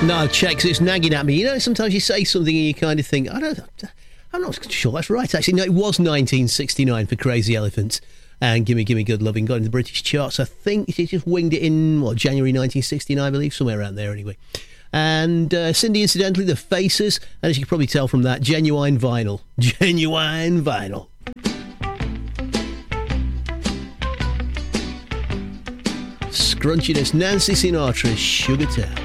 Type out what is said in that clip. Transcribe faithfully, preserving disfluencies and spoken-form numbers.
No, check, 'cause it's nagging at me. You know, sometimes you say something and you kind of think, I don't, I'm not sure that's right, actually. No, it was nineteen sixty-nine for Crazy Elephant. And Gimme Gimme Good Loving got in the British charts. I think she just winged it in, what, January nineteen sixty-nine, I believe, somewhere around there anyway. And uh, Cindy, incidentally, The Faces, and as you can probably tell from that, genuine vinyl. Genuine vinyl. Scrunchiness, Nancy Sinatra's Sugar Town.